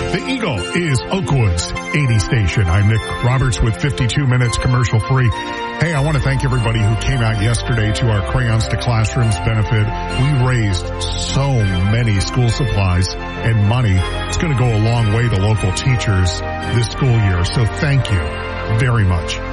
The Eagle is Oakwood's 80 station. I'm Nick Roberts with 52 minutes commercial free. Hey, I want to thank everybody who came out yesterday to our Crayons to Classrooms benefit. We raised so many school supplies and money. It's going to go a long way to local teachers this school year. So thank you very much.